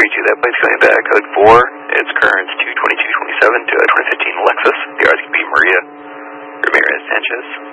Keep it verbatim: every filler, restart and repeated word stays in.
two, that plate's coming back. Code four, its current's two twenty-two twenty-seven to a twenty fifteen Lexus. The R S could be Maria Ramirez Sanchez.